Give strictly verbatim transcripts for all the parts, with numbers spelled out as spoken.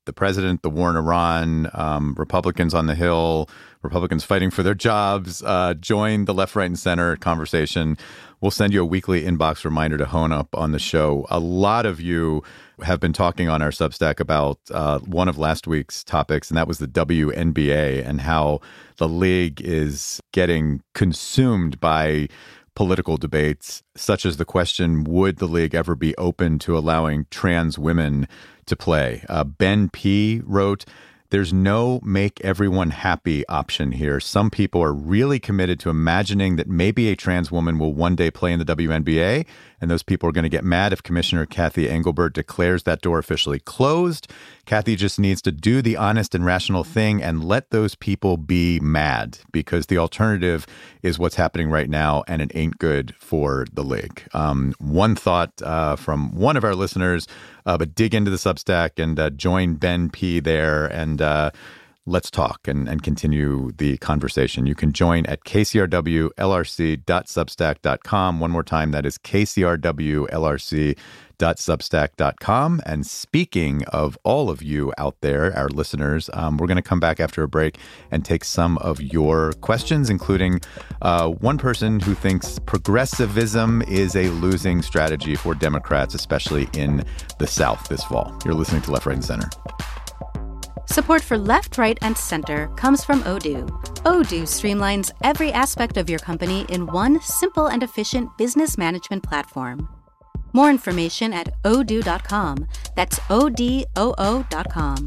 the president, the war in Iran, um, Republicans on the Hill, Republicans fighting for their jobs. Uh, join the left, right, and center conversation. We'll send you a weekly inbox reminder to hone up on the show. A lot of you have been talking on our Substack about uh, one of last week's topics, and that was the W N B A and how the league is getting consumed by political debates, such as the question, would the league ever be open to allowing trans women to play? Uh, Ben P. wrote, there's no make everyone happy option here. Some people are really committed to imagining that maybe a trans woman will one day play in the W N B A, and those people are going to get mad if Commissioner Kathy Engelbert declares that door officially closed. Kathy just needs to do the honest and rational thing and let those people be mad, because the alternative is what's happening right now, and it ain't good for the league. Um, one thought uh, from one of our listeners, uh, but dig into the Substack and uh, join Ben P. there, and uh, let's talk and, and continue the conversation. You can join at k c r w l r c dot substack dot com. One more time, that is k c r w l r c dot substack dot com. And speaking of all of you out there, our listeners, um, we're going to come back after a break and take some of your questions, including uh, one person who thinks progressivism is a losing strategy for Democrats, especially in the South this fall. You're listening to Left, Right, and Center. Support for Left, Right, and Center comes from Odoo. Odoo streamlines every aspect of your company in one simple and efficient business management platform. More information at odoo dot com. That's O D O O dot com.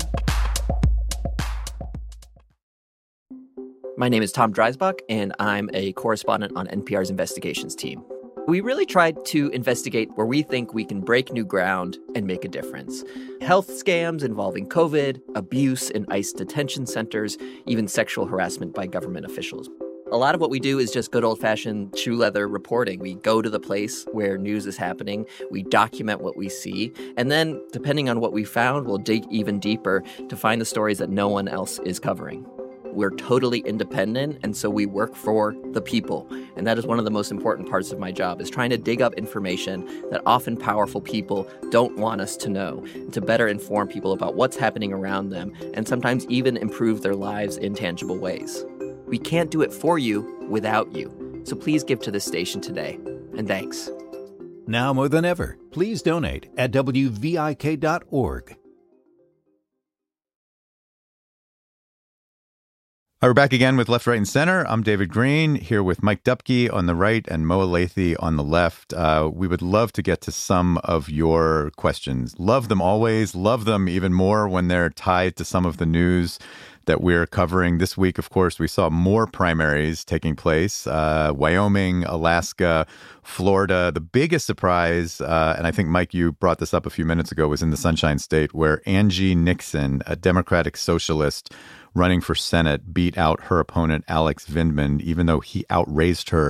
My name is Tom Dreisbach, and I'm a correspondent on N P R's investigations team. We really tried to investigate where we think we can break new ground and make a difference. Health scams involving COVID, abuse in ICE detention centers, even sexual harassment by government officials. A lot of what we do is just good old-fashioned shoe leather reporting. We go to the place where news is happening, we document what we see, and then, depending on what we found, we'll dig even deeper to find the stories that no one else is covering. We're totally independent, and so we work for the people. And that is one of the most important parts of my job, is trying to dig up information that often powerful people don't want us to know, and to better inform people about what's happening around them, and sometimes even improve their lives in tangible ways. We can't do it for you without you. So please give to this station today. And thanks. Now more than ever, please donate at w v i k dot org. All right, we're back again with Left, Right, and Center. I'm David Green, here with Mike Dupke on the right and Moa Lathy on the left. Uh, we would love to get to some of your questions. Love them always. Love them even more when they're tied to some of the news that we're covering. This week, of course, we saw more primaries taking place. Uh, Wyoming, Alaska, Florida. The biggest surprise, uh, and I think, Mike, you brought this up a few minutes ago, was in the Sunshine State, where Angie Nixon, a Democratic socialist running for Senate, beat out her opponent, Alex Vindman, even though he outraised her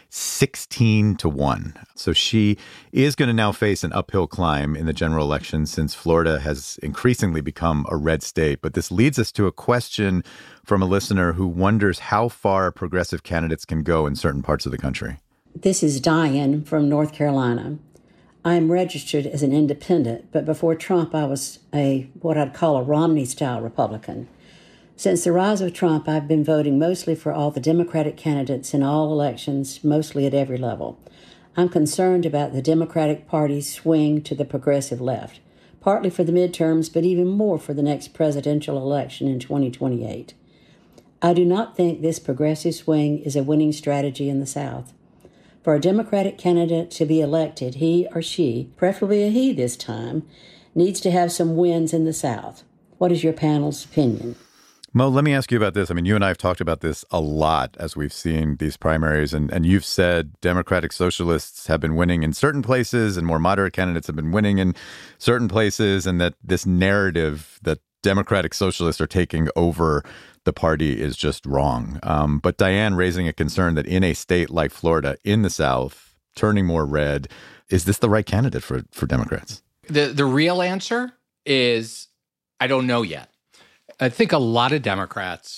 sixteen to one. So she is going to now face an uphill climb in the general election, since Florida has increasingly become a red state. But this leads us to a question from a listener who wonders how far progressive candidates can go in certain parts of the country. This is Diane from North Carolina. I'm registered as an independent, but before Trump, I was a what I'd call a Romney-style Republican. Since the rise of Trump, I've been voting mostly for all the Democratic candidates in all elections, mostly at every level. I'm concerned about the Democratic Party's swing to the progressive left, partly for the midterms, but even more for the next presidential election in twenty twenty-eight. I do not think this progressive swing is a winning strategy in the South. For a Democratic candidate to be elected, he or she, preferably a he this time, needs to have some wins in the South. What is your panel's opinion? Mo, let me ask you about this. I mean, you and I have talked about this a lot as we've seen these primaries, and, and you've said Democratic socialists have been winning in certain places and more moderate candidates have been winning in certain places, and that this narrative that Democratic socialists are taking over the party is just wrong. Um, but Diane raising a concern that in a state like Florida, in the South, turning more red, is this the right candidate for, for Democrats? The the real answer is I don't know yet. I think a lot of Democrats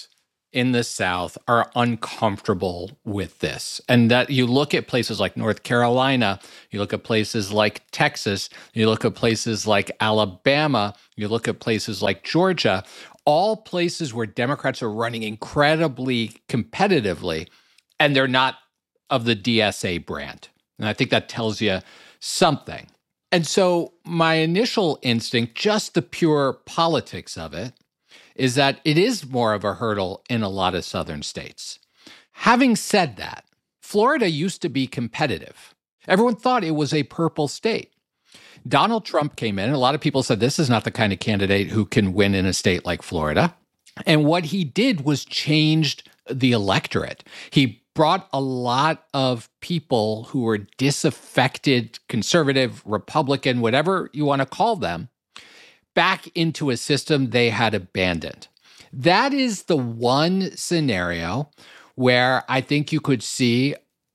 in the South are uncomfortable with this. And that you look at places like North Carolina, you look at places like Texas, you look at places like Alabama, you look at places like Georgia, all places where Democrats are running incredibly competitively, and they're not of the D S A brand. And I think that tells you something. And so my initial instinct, just the pure politics of it, is that it is more of a hurdle in a lot of southern states. Having said that, Florida used to be competitive. Everyone thought it was a purple state. Donald Trump came in, and a lot of people said this is not the kind of candidate who can win in a state like Florida. And what he did was changed the electorate. He brought a lot of people who were disaffected, conservative, Republican, whatever you want to call them, back into a system they had abandoned. That is the one scenario where I think you could see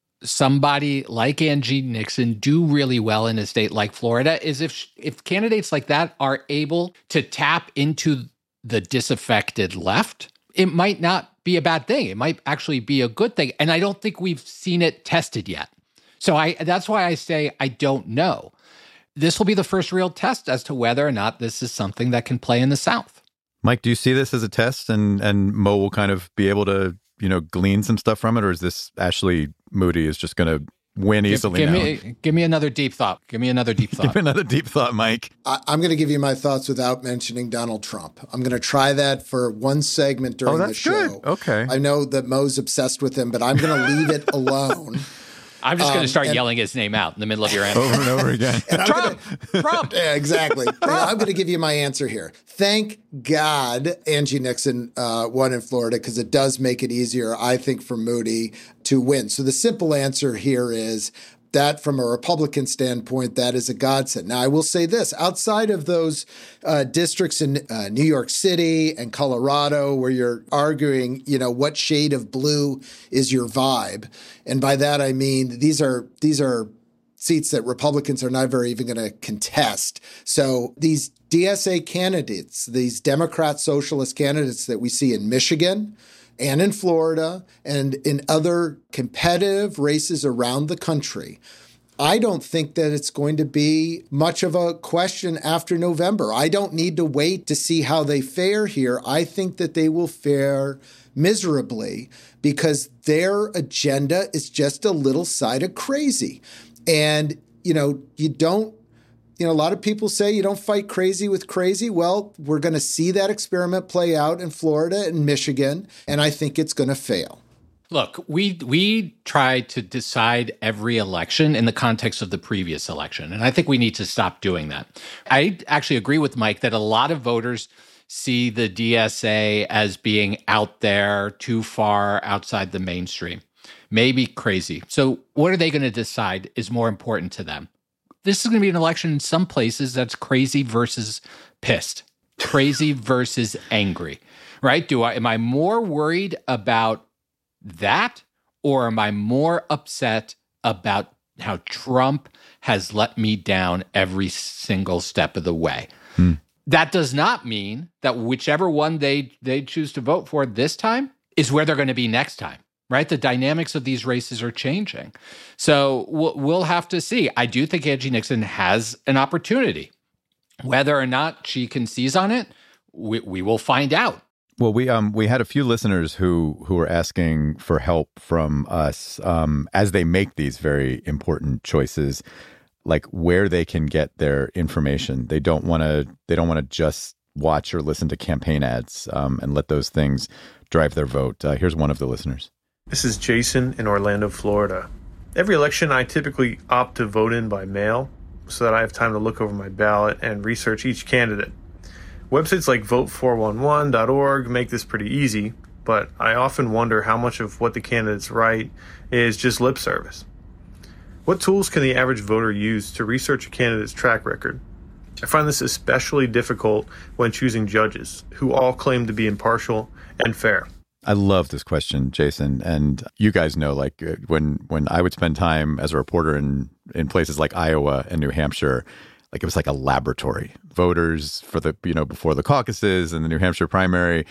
somebody like Angie Nixon do really well in a state like Florida, is if if candidates like that are able to tap into the disaffected left, it might not be a bad thing. It might actually be a good thing. And I don't think we've seen it tested yet. So I that's why I say I don't know. This will be the first real test as to whether or not this is something that can play in the South. Mike, do you see this as a test and, and Mo will kind of be able to, you know, glean some stuff from it? Or is this Ashley Moody is just going to win easily give, give now? Me, give me another deep thought. Give me another deep thought. Give me another deep thought, Mike. I, I'm going to give you my thoughts without mentioning Donald Trump. I'm going to try that for one segment during oh, that's the show. Good. Okay. I know that Mo's obsessed with him, but I'm going to leave it alone. I'm just um, going to start and, yelling his name out in the middle of your answer. Over and over again. and Trump! Gonna, Trump! Yeah, exactly. I'm going to give you my answer here. Thank God Angie Nixon uh, won in Florida, because it does make it easier, I think, for Moody to win. So the simple answer here is that from a Republican standpoint, that is a godsend. Now, I will say this, outside of those uh, districts in uh, New York City and Colorado where you're arguing, you know, what shade of blue is your vibe. And by that, I mean, these are these are seats that Republicans are never even going to contest. So these D S A candidates, these Democrat socialist candidates that we see in Michigan and in Florida and in other competitive races around the country, I don't think that it's going to be much of a question after November. I don't need to wait to see how they fare here. I think that they will fare miserably because their agenda is just a little side of crazy. And, you know, you don't You know, a lot of people say you don't fight crazy with crazy. Well, we're going to see that experiment play out in Florida and Michigan, and I think it's going to fail. Look, we we try to decide every election in the context of the previous election, and I think we need to stop doing that. I actually agree with Mike that a lot of voters see the D S A as being out there, too far outside the mainstream, maybe crazy. So what are they going to decide is more important to them? This is going to be an election in some places that's crazy versus pissed, crazy versus angry, right? Do I am I more worried about that, or am I more upset about how Trump has let me down every single step of the way? Hmm. That does not mean that whichever one they they choose to vote for this time is where they're going to be next time. Right? The dynamics of these races are changing. So we'll have to see. I do think Angie Nixon has an opportunity. Whether or not she can seize on it, we, we will find out. Well, we um we had a few listeners who who were asking for help from us um, as they make these very important choices, like where they can get their information. They don't want to. They don't want to just watch or listen to campaign ads um, and let those things drive their vote. Uh, here's one of the listeners. This is Jason in Orlando, Florida. Every election, I typically opt to vote in by mail so that I have time to look over my ballot and research each candidate. Websites like vote four one one dot org make this pretty easy, but I often wonder how much of what the candidates write is just lip service. What tools can the average voter use to research a candidate's track record? I find this especially difficult when choosing judges, who all claim to be impartial and fair. I love this question, Jason. And you guys know, like when when I would spend time as a reporter in, in places like Iowa and New Hampshire, like it was like a laboratory. Voters for the, you know, before the caucuses and the New Hampshire primary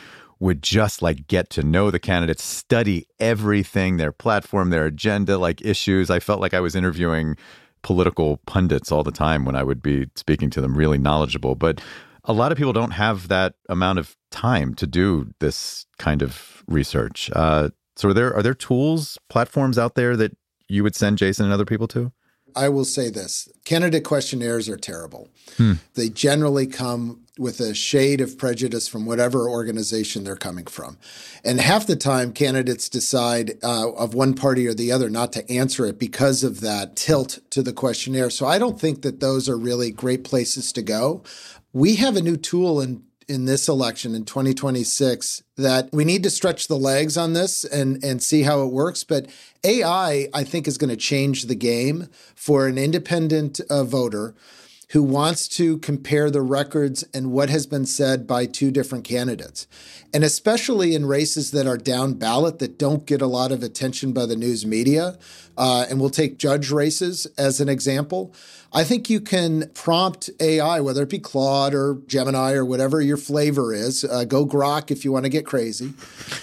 would just like get to know the candidates, study everything, their platform, their agenda, like issues. I felt like I was interviewing political pundits all the time when I would be speaking to them, really knowledgeable. But a lot of people don't have that amount of time to do this kind of research. Uh, so are there, are there tools, platforms out there that you would send Jason and other people to? I will say this. Candidate questionnaires are terrible. Hmm. They generally come with a shade of prejudice from whatever organization they're coming from. And half the time, candidates decide uh, of one party or the other not to answer it because of that tilt to the questionnaire. So I don't think that those are really great places to go. We have a new tool in in this election in twenty twenty-six that we need to stretch the legs on this and, and see how it works. But A I, I think, is going to change the game for an independent uh, voter who wants to compare the records and what has been said by two different candidates. And especially in races that are down ballot that don't get a lot of attention by the news media, uh, and we'll take judge races as an example, I think you can prompt A I, whether it be Claude or Gemini or whatever your flavor is, uh, go Grok if you want to get crazy,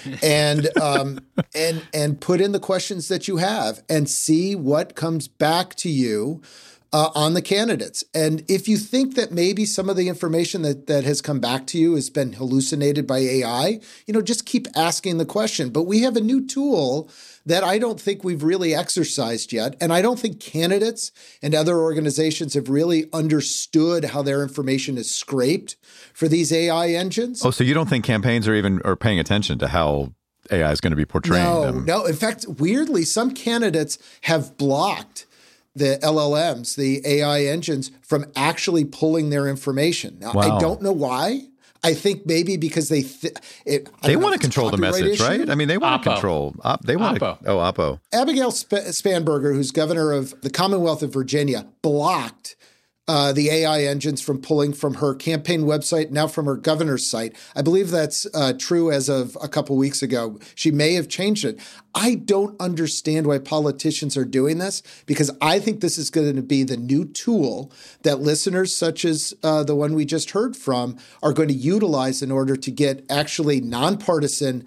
and um, and and put in the questions that you have and see what comes back to you Uh, on the candidates. And if you think that maybe some of the information that, that has come back to you has been hallucinated by A I, you know, just keep asking the question. But we have a new tool that I don't think we've really exercised yet. And I don't think candidates and other organizations have really understood how their information is scraped for these A I engines. Oh, so you don't think campaigns are even are paying attention to how A I is going to be portraying no, them? No, in fact, weirdly, some candidates have blocked the L L Ms, the A I engines, from actually pulling their information. Now, wow. I don't know why. I think maybe because they th- it, they want to control the message, issue. right? I mean, they want to Oppo. control. Op, they want Oppo. to. Oh, Oppo. Abigail Sp- Spanberger, who's governor of the Commonwealth of Virginia, blocked Uh, the A I engines from pulling from her campaign website, now from her governor's site. I believe that's uh, true as of a couple weeks ago. She may have changed it. I don't understand why politicians are doing this, because I think this is going to be the new tool that listeners such as uh, the one we just heard from are going to utilize in order to get actually nonpartisan,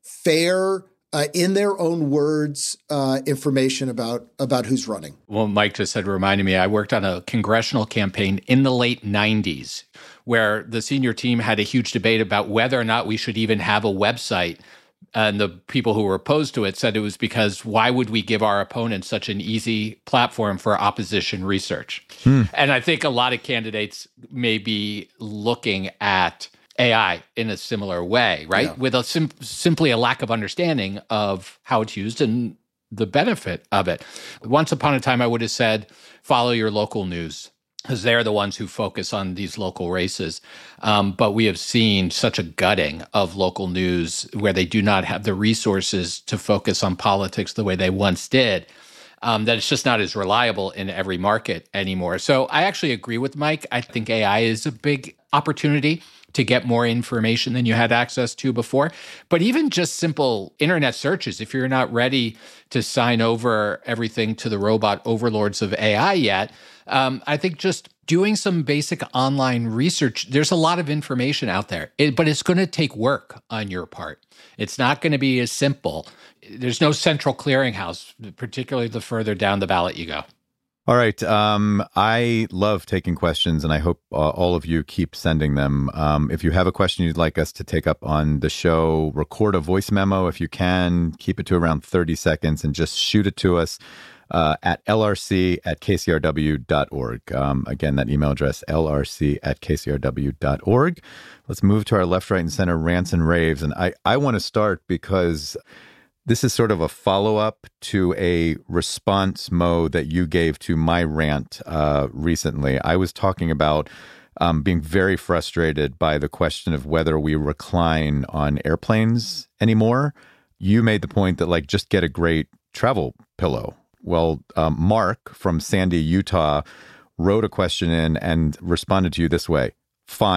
fair, Uh, in their own words, uh, information about about who's running. Well, Mike just said, reminded me, I worked on a congressional campaign in the late nineties where the senior team had a huge debate about whether or not we should even have a website. And the people who were opposed to it said it was because why would we give our opponents such an easy platform for opposition research? Hmm. And I think a lot of candidates may be looking at A I in a similar way, right? Yeah. With a sim- simply a lack of understanding of how it's used and the benefit of it. Once upon a time, I would have said, follow your local news, because they're the ones who focus on these local races. Um, but we have seen such a gutting of local news where they do not have the resources to focus on politics the way they once did. Um, that it's just not as reliable in every market anymore. So I actually agree with Mike. I think A I is a big opportunity to get more information than you had access to before. But even just simple internet searches, if you're not ready to sign over everything to the robot overlords of A I yet, um, I think just doing some basic online research, there's a lot of information out there, it, but it's going to take work on your part. It's not going to be as simple. There's no central clearinghouse, particularly the further down the ballot you go. All right. Um, I love taking questions, and I hope uh, all of you keep sending them. Um, if you have a question you'd like us to take up on the show, record a voice memo if you can. Keep it to around thirty seconds and just shoot it to us uh, at L R C at K C R W dot org. Um, again, that email address, L R C at K C R W dot org. Let's move to our left, right, and center rants and raves. And I, I want to start because this is sort of a follow-up to a response mode that you gave to my rant uh, recently. I was talking about um, being very frustrated by the question of whether we recline on airplanes anymore. You made the point that, like, just get a great travel pillow. Well, um, Mark from Sandy, Utah, wrote a question in and responded to you this way. Fine.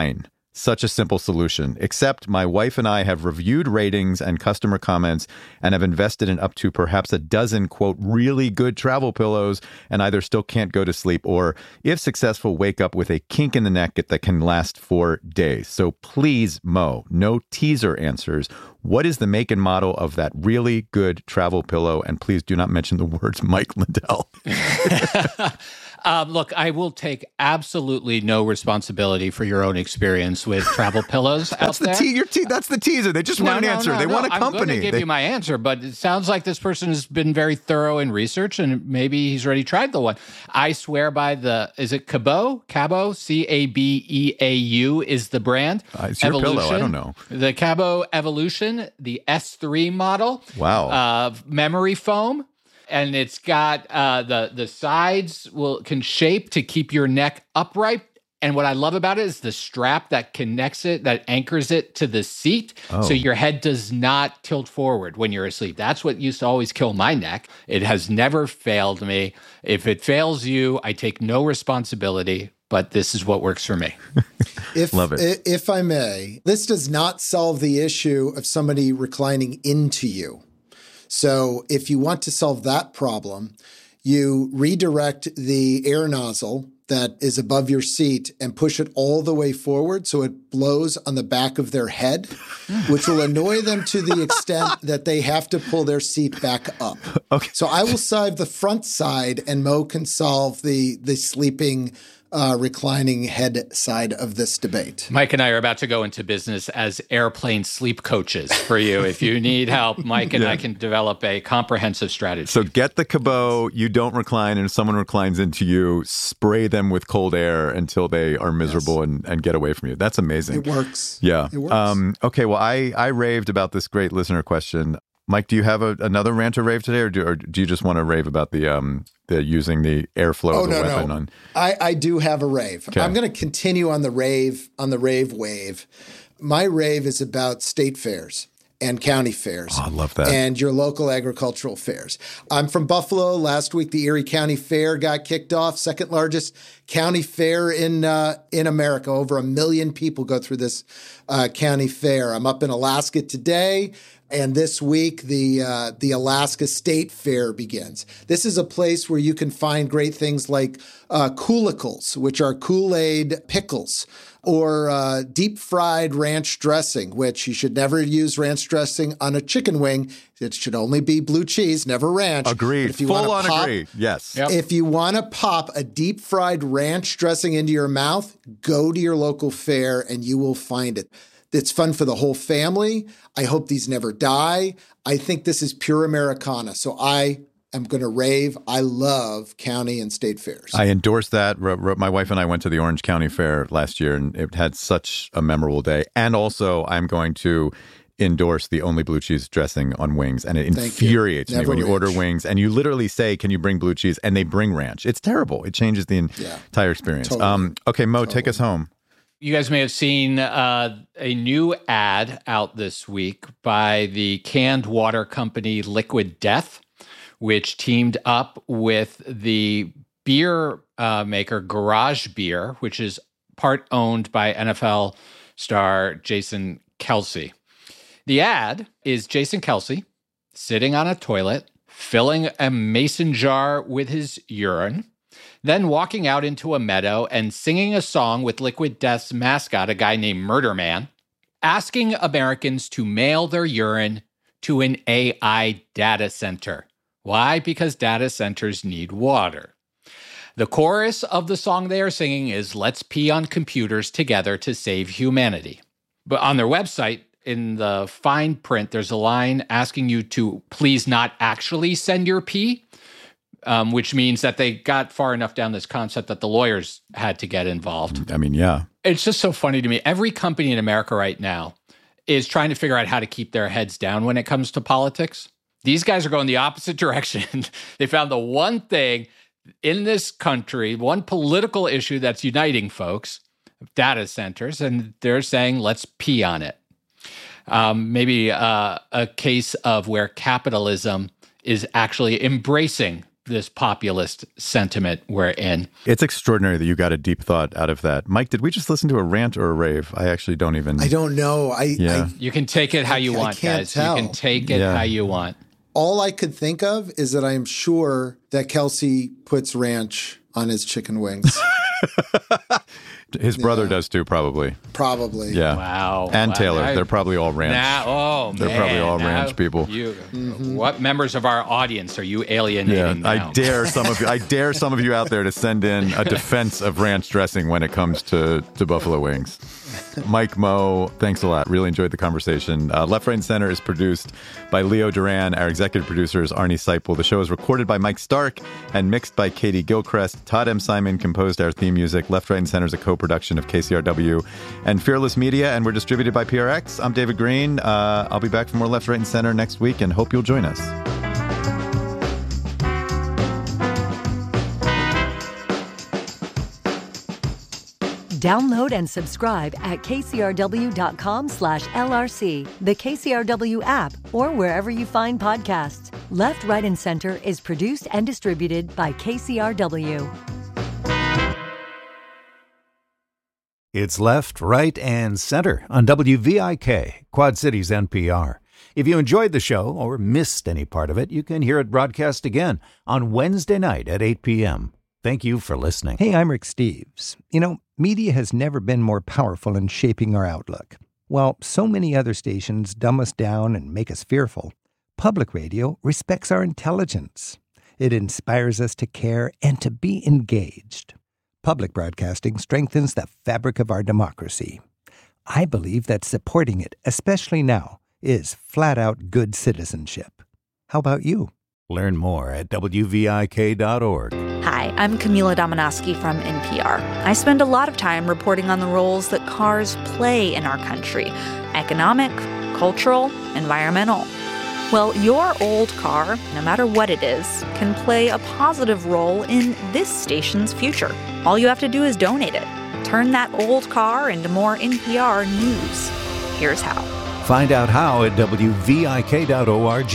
Such a simple solution. Except my wife and I have reviewed ratings and customer comments and have invested in up to perhaps a dozen, quote, really good travel pillows and either still can't go to sleep or, if successful, wake up with a kink in the neck that can last for days. So please, Mo, no teaser answers. What is the make and model of that really good travel pillow? And please do not mention the words Mike Lindell. Um, look, I will take absolutely no responsibility for your own experience with travel pillows that's out the there. Te- your te- that's the teaser. They just no, want an no, answer. No, they no. want a company. I'm going to give they- you my answer, but it sounds like this person has been very thorough in research, and maybe he's already tried the one. I swear by the, is it Cabo? Cabo, C A B E A U is the brand. Uh, it's your Evolution, pillow. I don't know. The Cabo Evolution, the S three model. Wow. Uh, memory foam. And it's got uh, the the sides will can shape to keep your neck upright. And what I love about it is the strap that connects it, that anchors it to the seat, Oh. so your head does not tilt forward when you're asleep. That's what used to always kill my neck. It has never failed me. If it fails you, I take no responsibility. But this is what works for me. If, Love it. If I may, this does not solve the issue of somebody reclining into you. So if you want to solve that problem, you redirect the air nozzle that is above your seat and push it all the way forward so it blows on the back of their head, which will annoy them to the extent that they have to pull their seat back up. Okay. So I will solve the front side and Mo can solve the the sleeping Uh, reclining head side of this debate. Mike and I are about to go into business as airplane sleep coaches for you. If you need help, Mike and Yeah. I can develop a comprehensive strategy. So get the Cabo. You don't recline, and if someone reclines into you, spray them with cold air until they are miserable Yes. and, and get away from you. That's amazing. It works. Yeah. It works. Um, okay. Well, I, I raved about this great listener question. Mike, do you have a, another rant or rave today, or do, or do you just want to rave about the um the using the airflow Oh, of the no, weapon no. on? I, I do have a rave. Okay. I'm going to continue on the rave, on the rave wave. My rave is about state fairs and county fairs. Oh, I love that. And your local agricultural fairs. I'm from Buffalo. Last week, the Erie County Fair got kicked off, second largest county fair in uh, in America. Over a million people go through this uh, county fair. I'm up in Alaska today. And this week, the uh, the Alaska State Fair begins. This is a place where you can find great things like uh, Coolicles, which are Kool-Aid pickles, or uh, deep-fried ranch dressing, which you should never use ranch dressing on a chicken wing. It should only be blue cheese, never ranch. Agreed. But if you Full wanna on pop, agree. Yes. Yep. If you want to pop a deep-fried ranch dressing into your mouth, go to your local fair and you will find it. It's fun for the whole family. I hope these never die. I think this is pure Americana. So I am going to rave. I love county and state fairs. I endorse that. R- r- My wife and I went to the Orange County Fair last year, and it had such a memorable day. And also, I'm going to endorse the only blue cheese dressing on wings, and it Thank infuriates you. me Never when you order ranch. wings and you literally say, "Can you bring blue cheese?" and they bring ranch. It's terrible. It changes the en- Yeah. entire experience. Totally. Um, okay, Mo, take us home. You guys may have seen uh, a new ad out this week by the canned water company Liquid Death, which teamed up with the beer uh, maker Garage Beer, which is part owned by N F L star Jason Kelce. The ad is Jason Kelce sitting on a toilet, filling a mason jar with his urine, then walking out into a meadow and singing a song with Liquid Death's mascot, a guy named Murder Man, asking Americans to mail their urine to an A I data center. Why? Because data centers need water. The chorus of the song they are singing is "Let's pee on computers together to save humanity." But on their website, in the fine print, there's a line asking you to please not actually send your pee. Um, which means that they got far enough down this concept that the lawyers had to get involved. I mean, yeah. It's just so funny to me. Every company in America right now is trying to figure out how to keep their heads down when it comes to politics. These guys are going the opposite direction. They found the one thing in this country, one political issue that's uniting folks, data centers, and they're saying, let's pee on it. Um, maybe uh, a case of where capitalism is actually embracing this populist sentiment we're in. It's extraordinary that you got a deep thought out of that. Mike, did we just listen to a rant or a rave? I actually don't even... I don't know. I, yeah. I You can take it how you I want, can't guys. tell. You can take it Yeah. how you want. all I could think of is that I am sure that Kelsey puts ranch on his chicken wings. His brother Yeah. does too, probably. Probably. Yeah. Wow. And Wow. Taylor. I- They're probably all ranch. Now, oh, They're man. probably all Now ranch people. You, Mm-hmm. What members of our audience are you alienating Yeah, now? I dare some of you. I dare some of you out there to send in a defense of ranch dressing when it comes to, to buffalo wings. Mike Moe, thanks a lot. Really enjoyed the conversation. Uh, Left, Right, and Center is produced by Leo Duran. Our executive producer is Arnie Seipel. The show is recorded by Mike Stark and mixed by Katie Gilchrist. Todd M. Simon composed our theme music. Left, Right, and Center is a co-production of K C R W and Fearless Media, and we're distributed by P R X. I'm David Green. Uh, I'll be back for more Left, Right, and Center next week, and hope you'll join us. Download and subscribe at kcrw.com slash LRC, the K C R W app, or wherever you find podcasts. Left, Right, and Center is produced and distributed by K C R W. It's Left, Right, and Center on W V I K, Quad Cities N P R. If you enjoyed the show or missed any part of it, you can hear it broadcast again on Wednesday night at eight p.m. Thank you for listening. Hey, I'm Rick Steves. You know, media has never been more powerful in shaping our outlook. While so many other stations dumb us down and make us fearful, public radio respects our intelligence. It inspires us to care and to be engaged. Public broadcasting strengthens the fabric of our democracy. I believe that supporting it, especially now, is flat-out good citizenship. How about you? Learn more at W V I K dot org. Hi, I'm Camila Domonoski from N P R. I spend a lot of time reporting on the roles that cars play in our country: economic, cultural, environmental. Well, your old car, no matter what it is, can play a positive role in this station's future. All you have to do is donate it. Turn that old car into more N P R news. Here's how. Find out how at W V I K dot org.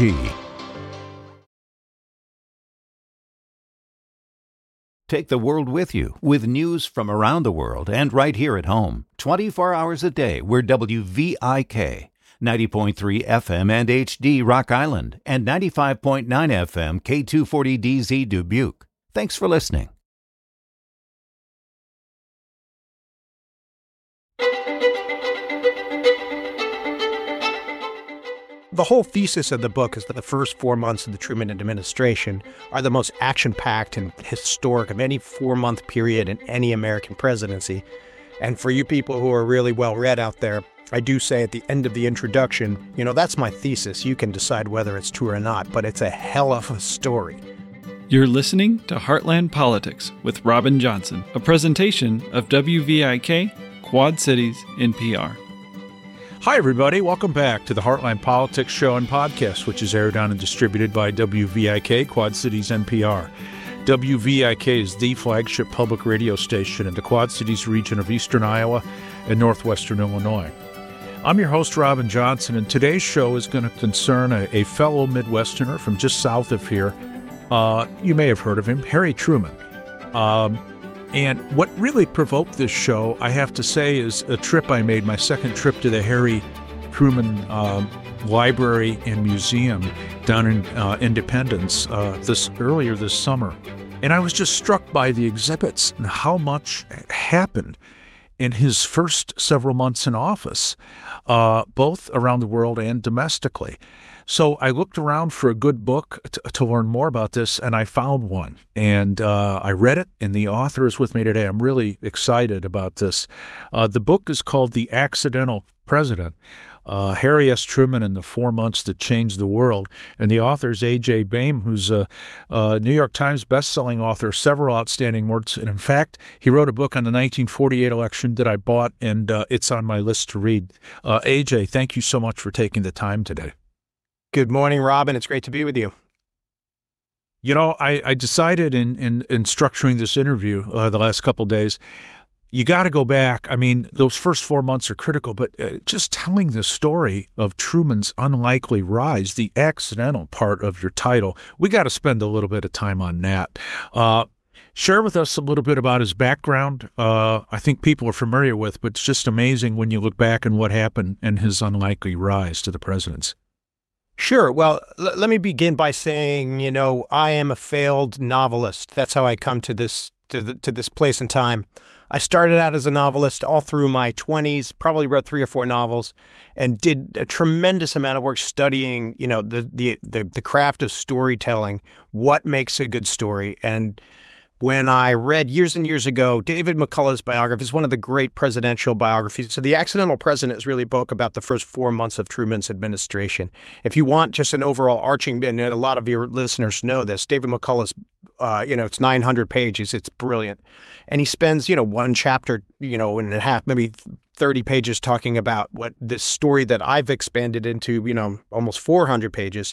Take the world with you with news from around the world and right here at home. twenty-four hours a day, we're W V I K. ninety point three F M and H D Rock Island and ninety-five point nine F M K two forty D Z Dubuque. Thanks for listening. The whole thesis of the book is that the first four months of the Truman administration are the most action-packed and historic of any four-month period in any American presidency. And for you people who are really well-read out there, I do say at the end of the introduction, you know, that's my thesis. You can decide whether it's true or not, but it's a hell of a story. You're listening to Heartland Politics with Robin Johnson, a presentation of W V I K, Quad Cities N P R. Hi, everybody. Welcome back to the Heartland Politics Show and Podcast, which is aired on and distributed by W V I K, Quad Cities N P R. W V I K is the flagship public radio station in the Quad Cities region of eastern Iowa and northwestern Illinois. I'm your host, Robin Johnson, and today's show is going to concern a, a fellow Midwesterner from just south of here. Uh, you may have heard of him, Harry Truman. Um, and what really provoked this show, I have to say, is a trip I made, my second trip to the Harry Truman uh, Library and Museum down in uh, Independence uh, this earlier this summer. And I was just struck by the exhibits and how much happened in his first several months in office, uh, both around the world and domestically. So I looked around for a good book to, to learn more about this, and I found one. And uh, I read it, and the author is with me today. I'm really excited about this. Uh, the book is called The Accidental President, uh, Harry S. Truman and the Four Months That Changed the World. And the author is A J. Baim, who's a, a New York Times bestselling author, several outstanding works. And in fact, he wrote a book on the nineteen forty-eight election that I bought, and uh, it's on my list to read. Uh, A J, thank you so much for taking the time today. Good morning, Robin. It's great to be with you. You know, I, I decided in, in, in structuring this interview uh, the last couple of days you got to go back. I mean, those first four months are critical, but uh, just telling the story of Truman's unlikely rise, the accidental part of your title, we got to spend a little bit of time on that. Uh, share with us a little bit about his background. Uh, I think people are familiar with, but it's just amazing when you look back and what happened and his unlikely rise to the presidency. Sure. Well, l- let me begin by saying, you know, I am a failed novelist. That's how I come to this to, the, to this place and time. I started out as a novelist all through my twenties, probably wrote three or four novels, and did a tremendous amount of work studying, you know, the the the, the craft of storytelling, what makes a good story. And when I read years and years ago, David McCullough's biography is one of the great presidential biographies. So The Accidental President is really a book about the first four months of Truman's administration. If you want just an overall arching, and a lot of your listeners know this, David McCullough's, uh, you know, it's nine hundred pages. It's brilliant. And he spends, you know, one chapter, you know, and a half, maybe thirty pages talking about what this story that I've expanded into, you know, almost four hundred pages.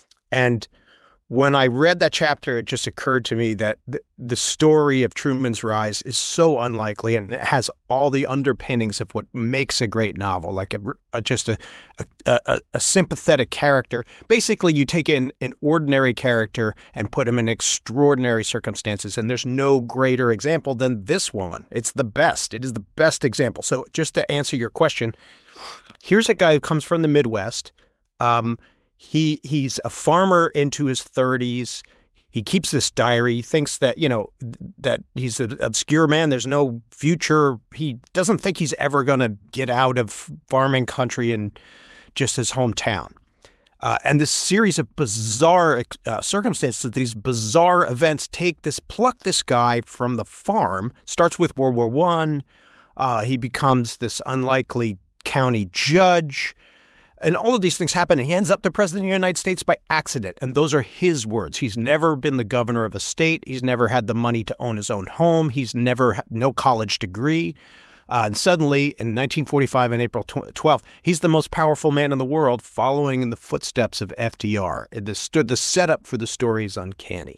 And when I read that chapter, it just occurred to me that th- the story of Truman's rise is so unlikely, and it has all the underpinnings of what makes a great novel, like a, a, just a, a, a, a sympathetic character. Basically, you take in an ordinary character and put him in extraordinary circumstances, and there's no greater example than this one. It's the best. It is the best example. So just to answer your question, here's a guy who comes from the Midwest. Um, He he's a farmer into his thirties. He keeps this diary. He thinks that, you know, that he's an obscure man. There's no future. He doesn't think he's ever going to get out of farming country and just his hometown. Uh, and this series of bizarre uh, circumstances, these bizarre events take this, pluck this guy from the farm. Starts with World War One. Uh, he becomes this unlikely county judge. And all of these things happen, and he ends up the president of the United States by accident. And those are his words. He's never been the governor of a state. He's never had the money to own his own home. He's never had no college degree. Uh, and suddenly, in nineteen forty-five, on April twelfth, he's the most powerful man in the world, following in the footsteps of F D R. The, the setup for the story is uncanny.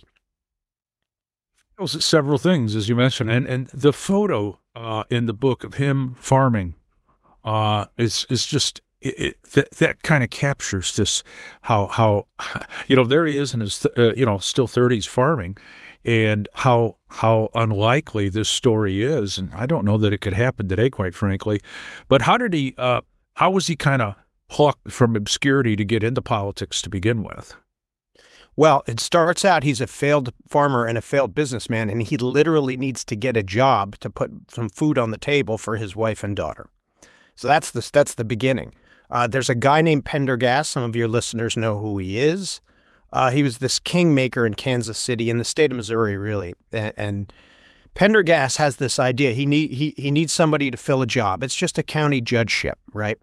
Several things, as you mentioned, and, and the photo uh, in the book of him farming uh, is is just... It, it, that that kind of captures this, how, how, you know, there he is in his, uh, you know, still thirties farming, and how how unlikely this story is. And I don't know that it could happen today, quite frankly. But how did he, uh, how was he kind of plucked from obscurity to get into politics to begin with? Well, it starts out he's a failed farmer and a failed businessman, and he literally needs to get a job to put some food on the table for his wife and daughter. So that's the, that's the beginning. Uh, there's a guy named Pendergast. Some of your listeners know who he is. Uh, he was this kingmaker in Kansas City, in the state of Missouri, really. And, and Pendergast has this idea. He need he he needs somebody to fill a job. It's just a county judgeship, right?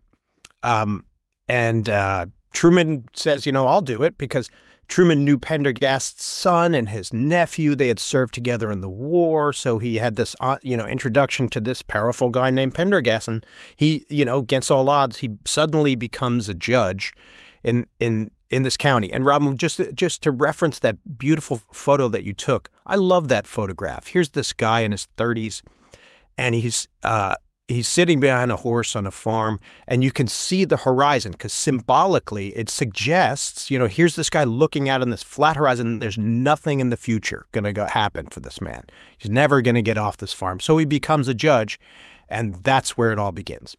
Um, and uh, Truman says, you know, I'll do it, because Truman knew Pendergast's son and his nephew. They had served together in the war. So he had this, uh, you know, introduction to this powerful guy named Pendergast. And he, you know, against all odds, he suddenly becomes a judge in in in this county. And Robin, just, just to reference that beautiful photo that you took, I love that photograph. Here's this guy in his thirties, and he's uh, he's sitting behind a horse on a farm, and you can see the horizon, because symbolically it suggests, you know, here's this guy looking out on this flat horizon, and there's nothing in the future going to happen for this man. He's never going to get off this farm. So he becomes a judge, and that's where it all begins.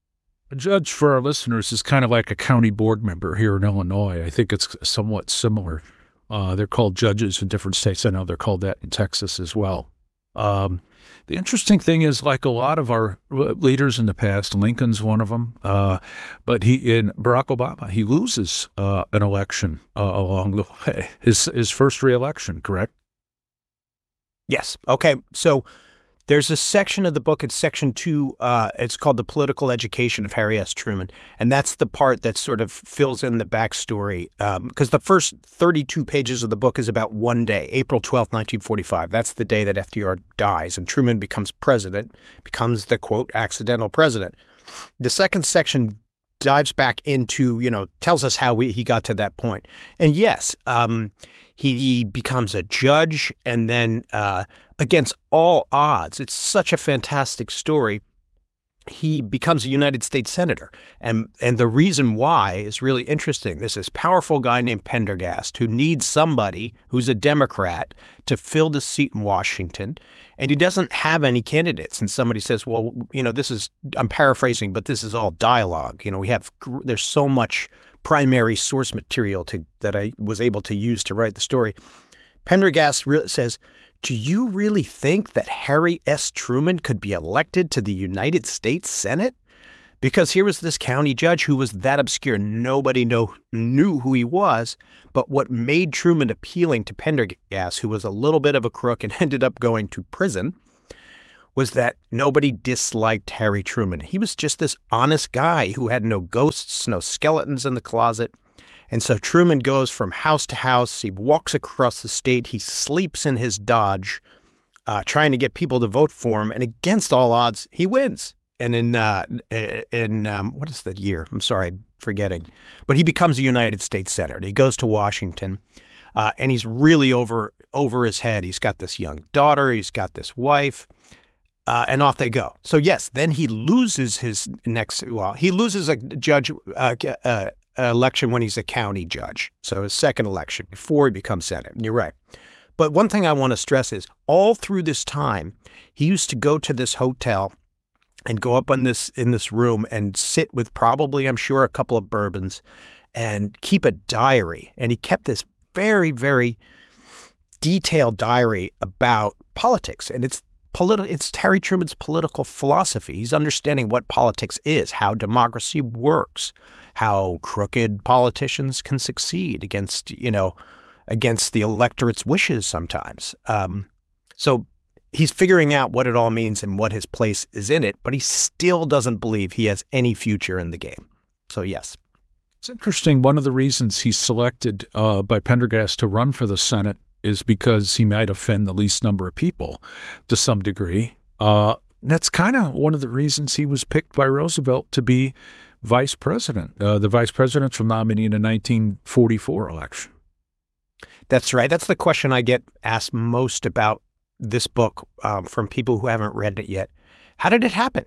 A judge, for our listeners, is kind of like a county board member here in Illinois. I think it's somewhat similar. Uh, they're called judges in different states. I know they're called that in Texas as well. Um, The interesting thing is, like a lot of our leaders in the past, Lincoln's one of them, uh, but he, in Barack Obama, he loses uh, an election uh, along the way, his his first reelection, correct? Yes. Okay. So there's a section of the book, it's section two, uh, it's called The Political Education of Harry S. Truman, and that's the part that sort of fills in the backstory, because um, the first thirty-two pages of the book is about one day, April twelfth, nineteen forty-five. That's the day that F D R dies, and Truman becomes president, becomes the, quote, accidental president. The second section dives back into, you know, tells us how we, he got to that point. And yes, um, he, he becomes a judge, and then uh, against all odds, it's such a fantastic story. He becomes a United States Senator. And and the reason why is really interesting. There's this powerful guy named Pendergast who needs somebody who's a Democrat to fill the seat in Washington. And he doesn't have any candidates. And somebody says, well, you know, this is, I'm paraphrasing, but this is all dialogue. You know, we have, there's so much primary source material to that I was able to use to write the story. Pendergast re- says, do you really think that Harry S. Truman could be elected to the United States Senate? Because here was this county judge who was that obscure. Nobody know, knew who he was. But what made Truman appealing to Pendergast, who was a little bit of a crook and ended up going to prison, was that nobody disliked Harry Truman. He was just this honest guy who had no ghosts, no skeletons in the closet. And so Truman goes from house to house. He walks across the state. He sleeps in his Dodge, uh, trying to get people to vote for him. And against all odds, he wins. And in, uh, in um, what is the year? I'm sorry, forgetting. But he becomes a United States Senator. He goes to Washington, uh, and he's really over over his head. He's got this young daughter. He's got this wife. Uh, and off they go. So, yes, then he loses his next, well, he loses a judge uh, uh, election when he's a county judge. So his second election before he becomes Senate. And you're right. But one thing I want to stress is all through this time, he used to go to this hotel and go up on this in this room and sit with probably, I'm sure, a couple of bourbons and keep a diary. And he kept this very, very detailed diary about politics. And it's Politi- it's Harry Truman's political philosophy. He's understanding what politics is, how democracy works, how crooked politicians can succeed against, you know, against the electorate's wishes sometimes. Um, so he's figuring out what it all means and what his place is in it, but he still doesn't believe he has any future in the game. So, yes. It's interesting. One of the reasons he's selected uh, by Pendergast to run for the Senate is because he might offend the least number of people to some degree. Uh, that's kind of one of the reasons he was picked by Roosevelt to be vice president, uh, the vice presidential nominee in the nineteen forty-four election. That's right. That's the question I get asked most about this book um, from people who haven't read it yet. How did it happen?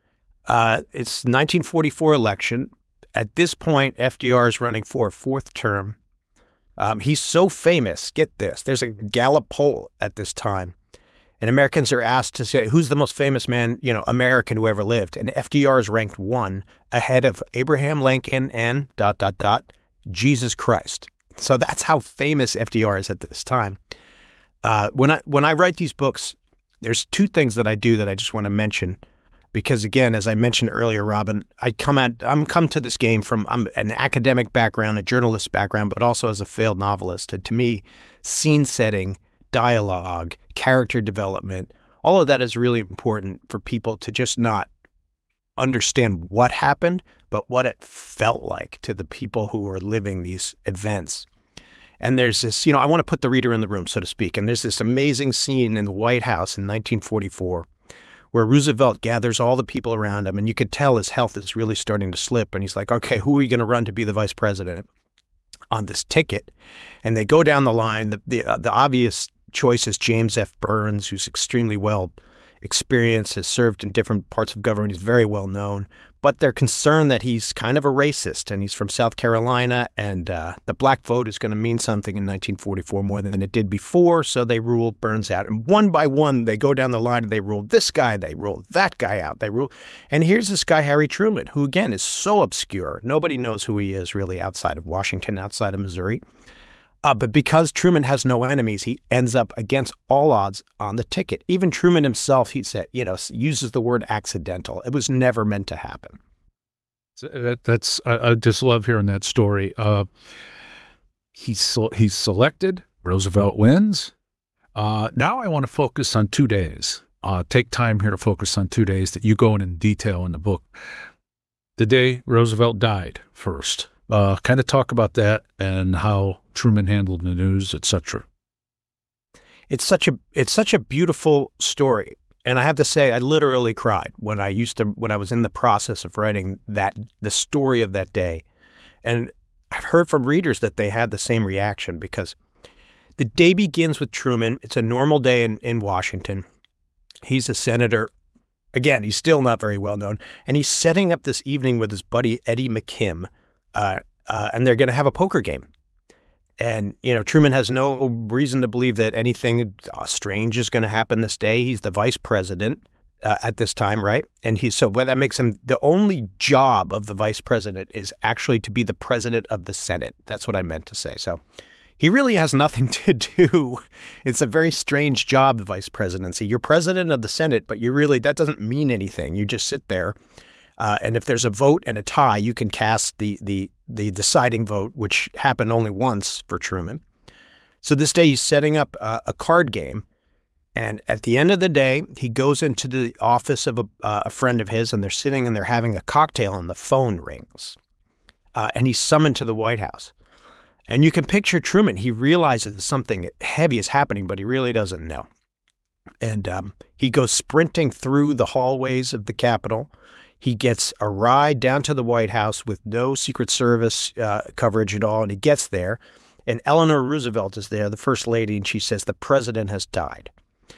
Uh, it's nineteen forty-four election. At this point, F D R is running for a fourth term. Um, he's so famous. Get this. There's a Gallup poll at this time, and Americans are asked to say, who's the most famous man, you know, American who ever lived? And F D R is ranked one ahead of Abraham Lincoln and dot, dot, dot, Jesus Christ. So that's how famous F D R is at this time. Uh, when I when I write these books, there's two things that I do that I just want to mention. Because again, as I mentioned earlier, Robin, I come at I'm come to this game from I'm an academic background, a journalist background, but also as a failed novelist. And to me, scene setting, dialogue, character development, all of that is really important for people to just not understand what happened, but what it felt like to the people who were living these events. And there's this, you know, I want to put the reader in the room, so to speak. And there's this amazing scene in the White House in nineteen forty-four. Where Roosevelt gathers all the people around him, and you could tell his health is really starting to slip. And he's like, okay, who are we going to run to be the vice president on this ticket? And they go down the line. The, the, uh, the obvious choice is James F. Burns, who's extremely well experienced, has served in different parts of government. He's very well known. But they're concerned that he's kind of a racist, and he's from South Carolina, and uh, the black vote is going to mean something in nineteen forty-four more than it did before, so they rule Burns out. And one by one, they go down the line, and they rule this guy, they rule that guy out, they rule. And here's this guy, Harry Truman, who, again, is so obscure. Nobody knows who he is, really, outside of Washington, outside of Missouri. Uh, but because Truman has no enemies, he ends up against all odds on the ticket. Even Truman himself, he said, you know, uses the word accidental. It was never meant to happen. So that, that's I, I just love hearing that story. Uh, he's he's selected. Roosevelt wins. Uh, now I want to focus on two days. Uh, take time here to focus on two days that you go in in detail in the book. The day Roosevelt died first. Uh, kind of talk about that and how Truman handled the news, et cetera. It's such a it's such a beautiful story, and I have to say, I literally cried when I used to when I was in the process of writing that the story of that day, and I've heard from readers that they had the same reaction because The day begins with Truman. It's a normal day in, in Washington. He's a senator. Again, he's still not very well known. And he's setting up this evening with his buddy, Eddie McKim, uh, uh, and they're going to have a poker game. And, you know, Truman has no reason to believe that anything strange is going to happen this day. He's the vice president uh, at this time, right? And he's so well, that makes him the only job of the vice president is actually to be the president of the Senate. That's what I meant to say. So he really has nothing to do. It's a very strange job, the vice presidency. You're president of the Senate, but you really, that doesn't mean anything. You just sit there. Uh, and if there's a vote and a tie, you can cast the the the deciding vote, which happened only once for Truman. So this day he's setting up uh, a card game. And at the end of the day, he goes into the office of a, uh, a friend of his, and they're sitting and they're having a cocktail, and the phone rings. Uh, and he's summoned to the White House. And you can picture Truman. He realizes something heavy is happening, but he really doesn't know. And um, he goes sprinting through the hallways of the Capitol. He gets a ride down to the White House with no Secret Service uh, coverage at all, and he gets there. And Eleanor Roosevelt is there, the First Lady, and she says, the president has died.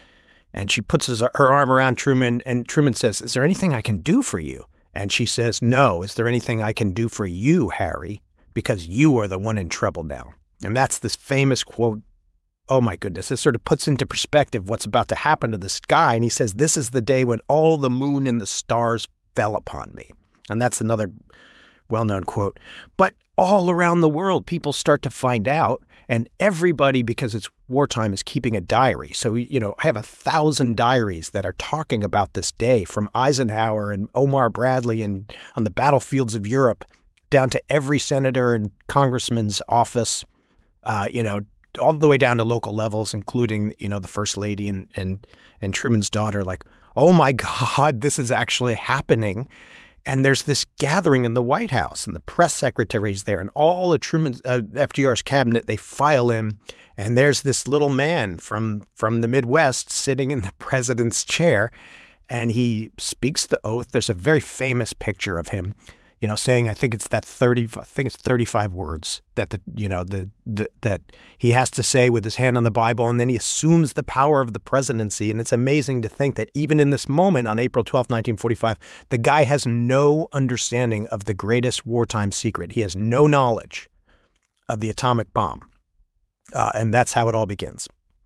And she puts his, her arm around Truman, and Truman says, is there anything I can do for you? And she says, no. Is there anything I can do for you, Harry? Because you are the one in trouble now. And that's this famous quote. Oh, my goodness. This sort of puts into perspective what's about to happen to this guy. And he says, this is the day when all the moon and the stars fell upon me. And that's another well-known quote. But all around the world, people start to find out, and everybody, because it's wartime, is keeping a diary. So, you know, I have a thousand diaries that are talking about this day, from Eisenhower and Omar Bradley and on the battlefields of Europe down to every senator and congressman's office, uh, you know, all the way down to local levels, including, you know, the First Lady and and and Truman's daughter, like, oh, my God, this is actually happening. And there's this gathering in the White House, and the press secretary's there, and all of Truman's, uh, F D R's cabinet, they file in, and there's this little man from from the Midwest sitting in the president's chair, and he speaks the oath. There's a very famous picture of him, you know, saying, I think it's that thirty, I think it's thirty-five words that the, you know, the, the that he has to say with his hand on the Bible, and then he assumes the power of the presidency. And it's amazing to think that even in this moment on April twelfth, nineteen forty-five, the guy has no understanding of the greatest wartime secret. He has no knowledge of the atomic bomb. Uh, and that's how it all begins.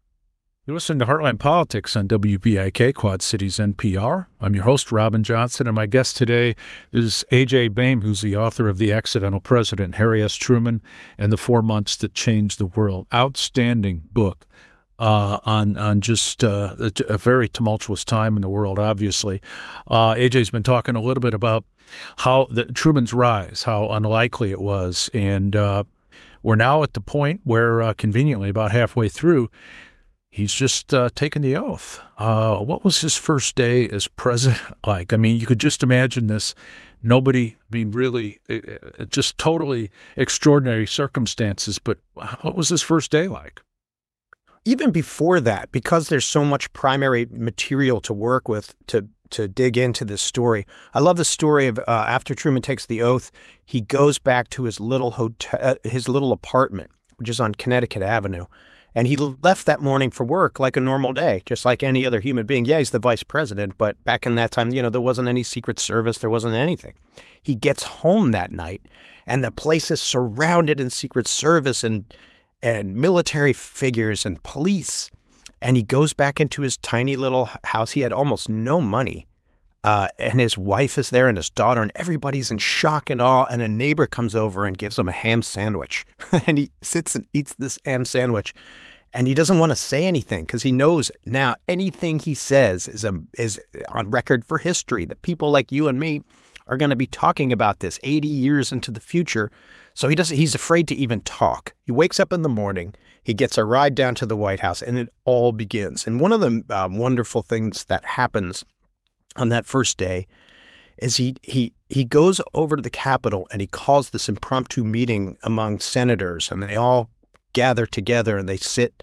You listen to Heartland Politics on W V I K, Quad Cities N P R. I'm your host, Robin Johnson, and my guest today is A J Baim, who's the author of The Accidental President, Harry S. Truman, and the Four Months That Changed the World. Outstanding book uh, on on just uh, a, a very tumultuous time in the world, obviously. Uh, A J's been talking a little bit about how the, Truman's rise, how unlikely it was, and uh, we're now at the point where, uh, conveniently, about halfway through, he's just uh, taken the oath. Uh, what was his first day as president like? I mean, you could just imagine this. Nobody, I mean, really, uh, just totally extraordinary circumstances. But what was his first day like? Even before that, because there's so much primary material to work with to to dig into this story. I love the story of uh, after Truman takes the oath, he goes back to his little hotel, uh, his little apartment, which is on Connecticut Avenue. And he left that morning for work like a normal day, just like any other human being. Yeah, he's the vice president, but back in that time, you know, there wasn't any Secret Service. There wasn't anything. He gets home that night, and the place is surrounded in Secret Service and and military figures and police. And he goes back into his tiny little house. He had almost no money. Uh, and his wife is there and his daughter, and everybody's in shock and awe. And a neighbor comes over and gives him a ham sandwich. And he sits and eats this ham sandwich. And he doesn't want to say anything because he knows now anything he says is a, is on record for history, that people like you and me are going to be talking about this eighty years into the future. So he doesn't, he's afraid to even talk. He wakes up in the morning, he gets a ride down to the White House, and it all begins. And one of the um, wonderful things that happens on that first day is he he he goes over to the Capitol and he calls this impromptu meeting among senators, and they all gather together and they sit.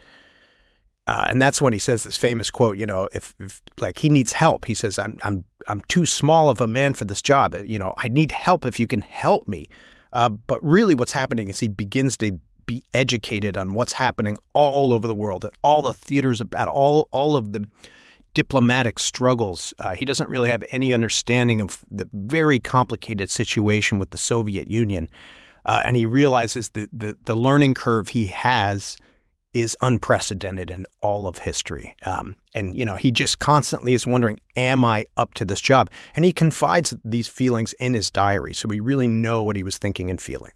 Uh, and that's when he says this famous quote, you know, if, if like he needs help, he says, I'm, I'm, I'm too small of a man for this job. You know, I need help if you can help me. Uh, but really what's happening is he begins to be educated on what's happening all over the world, at all the theaters, about all all of the diplomatic struggles. Uh, he doesn't really have any understanding of the very complicated situation with the Soviet Union. Uh, and he realizes that the, the learning curve he has is unprecedented in all of history. Um, and, you know, he just constantly is wondering, am I up to this job? And he confides these feelings in his diary. So we really know what he was thinking and feeling.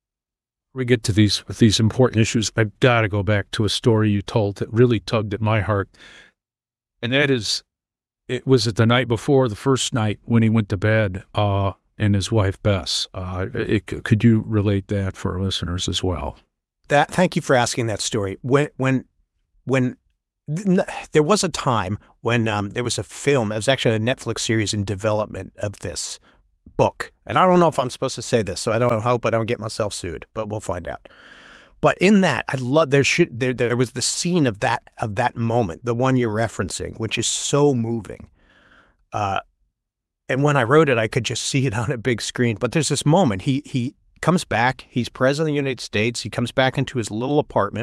We get to these with these important issues. I've got to go back to a story you told that really tugged at my heart. And that is, it was at the night before, the first night when he went to bed, uh, and his wife, Bess. Uh, it, could you relate that for our listeners as well? That, thank you for asking that story. When, when, when th- there was a time when um, there was a film, it was actually a Netflix series in development of this book. And I don't know if I'm supposed to say this, so I don't hope I don't get myself sued, but we'll find out. But in that, I love, there should, there, there was the scene of that, of that moment, the one you're referencing, which is so moving. Uh, and when I wrote it, I could just see it on a big screen. But there's this moment, he, he, comes back, he's president of the United States, he comes back into his little apartment,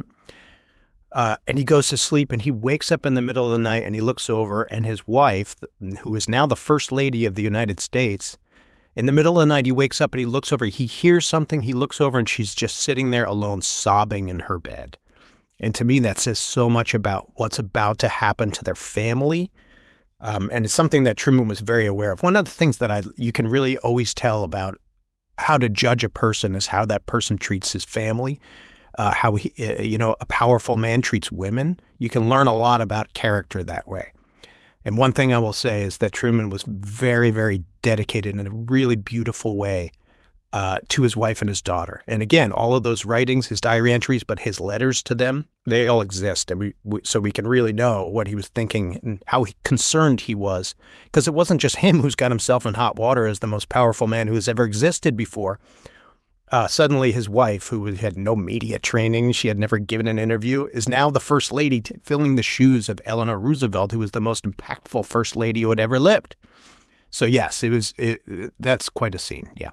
uh, and he goes to sleep, and he wakes up in the middle of the night, and he looks over, and his wife, who is now the first lady of the United States, in the middle of the night, he wakes up, and he looks over, he hears something, he looks over, and she's just sitting there alone, sobbing in her bed. And to me, that says so much about what's about to happen to their family, um, and it's something that Truman was very aware of. One of the things that I you can really always tell about how to judge a person is how that person treats his family, uh, how he, uh, you know, a powerful man treats women. You can learn a lot about character that way. And one thing I will say is that Truman was very, very dedicated in a really beautiful way uh, to his wife and his daughter. And again, all of those writings, his diary entries, but his letters to them, they all exist. And we, we so we can really know what he was thinking and how he, concerned he was. Because it wasn't just him who's got himself in hot water as the most powerful man who has ever existed before. Uh, suddenly his wife, who had no media training, she had never given an interview, is now the first lady t- filling the shoes of Eleanor Roosevelt, who was the most impactful first lady who had ever lived. So yes, it was. It, that's quite a scene. Yeah.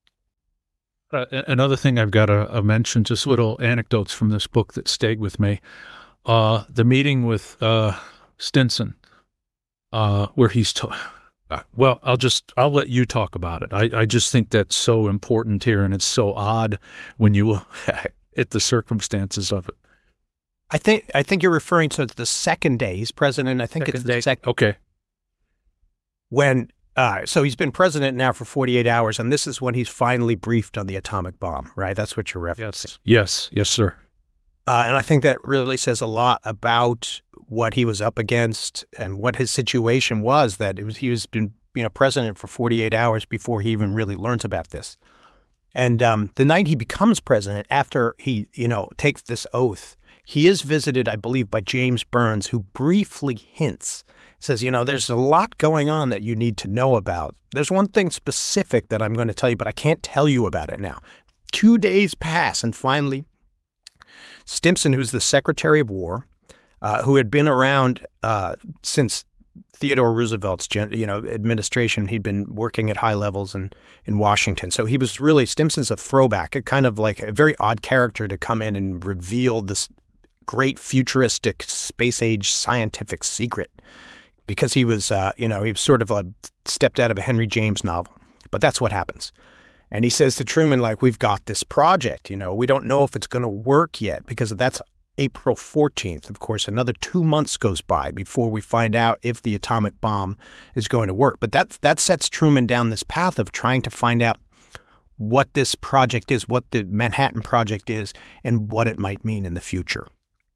Uh, another thing I've got to uh, mention, just little anecdotes from this book that stayed with me. Uh, the meeting with uh, Stinson, uh, where he's ta- well, I'll just I'll let you talk about it. I, I just think that's so important here, and it's so odd when you look at the circumstances of it. I think I think you're referring to the second day he's president. I think second it's day. the second. Okay. When uh, so he's been president now for forty-eight hours, and this is when he's finally briefed on the atomic bomb, right? That's what you're referencing. Yes, yes, yes, sir. Uh, and I think that really says a lot about what he was up against and what his situation was, that it was he was been you know president for forty-eight hours before he even really learns about this. And um, the night he becomes president, after he you know takes this oath, he is visited, I believe, by James Burns, who briefly hints, says, you know, there's a lot going on that you need to know about. There's one thing specific that I'm going to tell you, but I can't tell you about it now. Two days pass, and finally, Stimson, who's the Secretary of War, uh, who had been around uh, since Theodore Roosevelt's you know administration, he'd been working at high levels in, in Washington. So he was really, Stimson's a throwback, a kind of like a very odd character to come in and reveal this great futuristic space age scientific secret, because he was, uh, you know, he was sort of a, stepped out of a Henry James novel. But that's what happens. And he says to Truman, like, we've got this project, you know, we don't know if it's going to work yet, because that's April fourteenth. Of course, another two months goes by before we find out if the atomic bomb is going to work. But that, that sets Truman down this path of trying to find out what this project is, what the Manhattan Project is, and what it might mean in the future.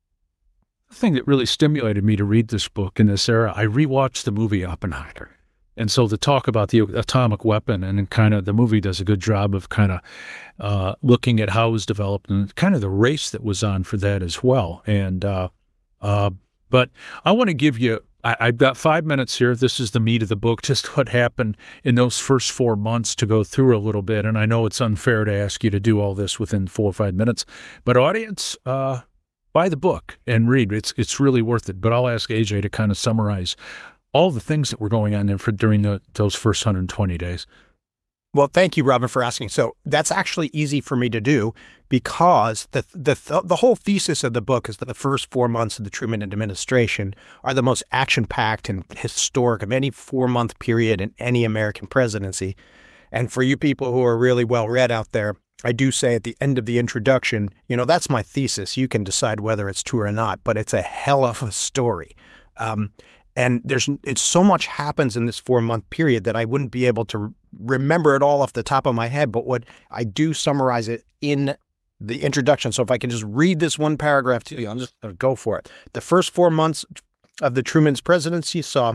The thing that really stimulated me to read this book in this era, I rewatched the movie Oppenheimer. And so the talk about the atomic weapon, and kind of the movie does a good job of kind of uh, looking at how it was developed and kind of the race that was on for that as well. And uh, uh, but I want to give you, I, I've got five minutes here. This is the meat of the book, just what happened in those first four months to go through a little bit. And I know it's unfair to ask you to do all this within four or five minutes, but audience, uh, buy the book and read. It's it's really worth it. But I'll ask A J to kind of summarize all the things that were going on there for during the, those first one hundred twenty days. Well, thank you, Robin, for asking. So that's actually easy for me to do, because the, the the whole thesis of the book is that the first four months of the Truman administration are the most action-packed and historic of any four-month period in any American presidency. And for you people who are really well-read out there, I do say at the end of the introduction, you know, that's my thesis. You can decide whether it's true or not, but it's a hell of a story. Um, and there's it's so much happens in this four-month period that I wouldn't be able to remember it all off the top of my head, but what I do summarize it in the introduction. So if I can just read this one paragraph to you, I'm just going to go for it. The first four months of the Truman's presidency saw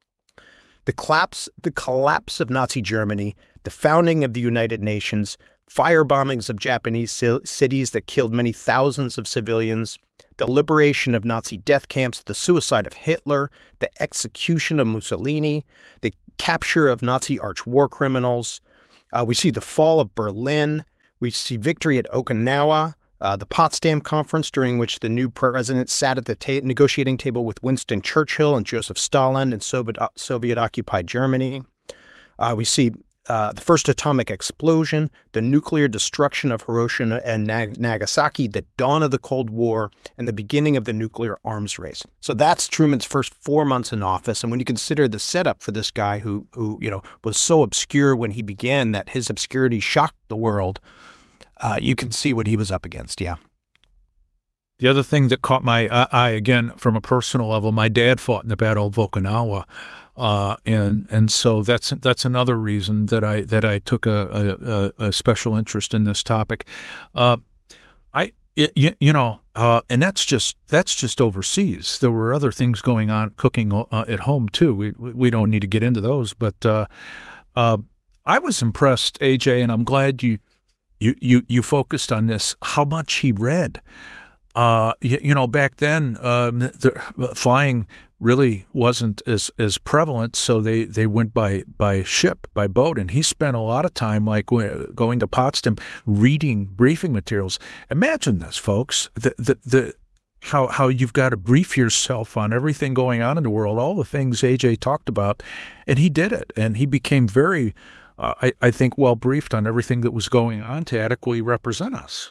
the collapse, the collapse of Nazi Germany, the founding of the United Nations, fire bombings of Japanese cities that killed many thousands of civilians, the liberation of Nazi death camps, the suicide of Hitler, the execution of Mussolini, the capture of Nazi arch war criminals. Uh, we see the fall of Berlin. We see victory at Okinawa, uh, the Potsdam Conference, during which the new president sat at the ta- negotiating table with Winston Churchill and Joseph Stalin in Soviet, uh, Soviet-occupied Germany. Uh, we see uh, the first atomic explosion, the nuclear destruction of Hiroshima and Nag- Nagasaki, the dawn of the Cold War, and the beginning of the nuclear arms race. So that's Truman's first four months in office. And when you consider the setup for this guy who, who you know, was so obscure when he began that his obscurity shocked the world, Uh, you can see what he was up against, yeah. The other thing that caught my eye, again, from a personal level, my dad fought in the Battle of Okinawa, uh, and and so that's that's another reason that I that I took a, a, a special interest in this topic. Uh, I it, you, you know, uh, and that's just that's just overseas. There were other things going on, cooking uh, at home too. We we don't need to get into those, but uh, uh, I was impressed, A J, and I'm glad you. You, you you focused on this, how much he read. Uh, you, you know, back then, um, the, flying really wasn't as, as prevalent, so they, they went by, by ship, by boat, and he spent a lot of time, like going to Potsdam, reading briefing materials. Imagine this, folks, the, the, the how how you've got to brief yourself on everything going on in the world, all the things A J talked about, and he did it, and he became very... Uh, I, I think, well briefed on everything that was going on to adequately represent us.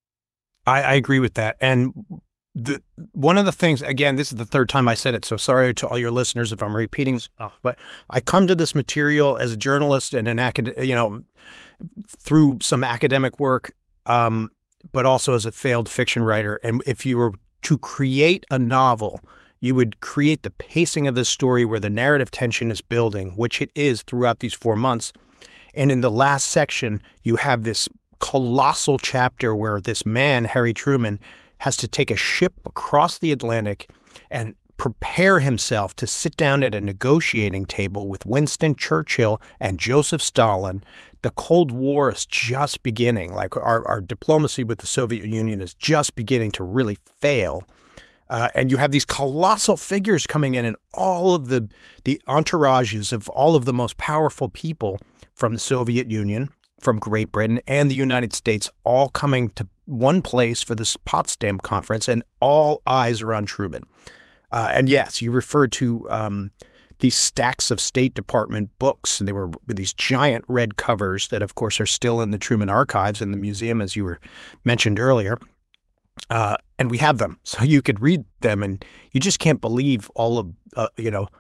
I, I agree with that. And the, one of the things, again, this is the third time I said it, so sorry to all your listeners if I'm repeating stuff, but I come to this material as a journalist and an academic, you know, through some academic work, um, but also as a failed fiction writer. And if you were to create a novel, you would create the pacing of this story where the narrative tension is building, which it is throughout these four months. And in the last section, you have this colossal chapter where this man, Harry Truman, has to take a ship across the Atlantic and prepare himself to sit down at a negotiating table with Winston Churchill and Joseph Stalin. The Cold War is just beginning. Like our, our diplomacy with the Soviet Union is just beginning to really fail. Uh, and you have these colossal figures coming in and all of the, the entourages of all of the most powerful people from the Soviet Union, from Great Britain, and the United States, all coming to one place for this Potsdam Conference, and all eyes are on Truman. Uh, and yes, you referred to um, these stacks of State Department books, and they were these giant red covers that, of course, are still in the Truman Archives in the museum, as you were mentioned earlier. Uh, and we have them, so you could read them, and you just can't believe all of, uh, you know,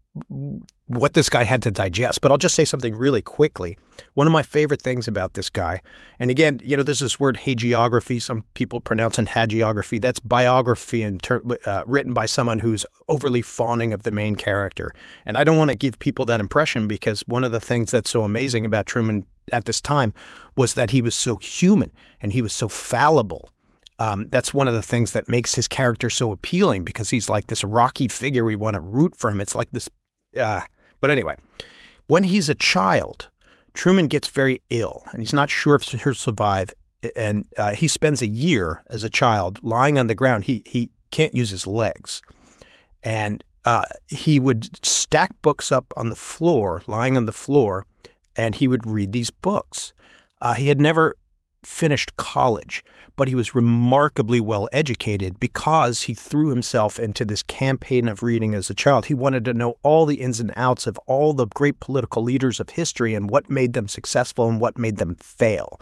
what this guy had to digest. But I'll just say something really quickly. One of my favorite things about this guy, and again, you know, there's this word hagiography. Some people pronounce it hagiography. That's biography in ter- uh, written by someone who's overly fawning of the main character. And I don't want to give people that impression, because one of the things that's so amazing about Truman at this time was that he was so human and he was so fallible. Um, that's one of the things that makes his character so appealing, because he's like this rocky figure. We want to root for him. It's like this. Uh, but anyway, when he's a child, Truman gets very ill and he's not sure if he'll survive. And uh, he spends a year as a child lying on the ground. He he can't use his legs. And uh, he would stack books up on the floor, lying on the floor, and he would read these books. Uh, he had never finished college, but he was remarkably well educated because he threw himself into this campaign of reading as a child. He wanted to know all the ins and outs of all the great political leaders of history and what made them successful and what made them fail.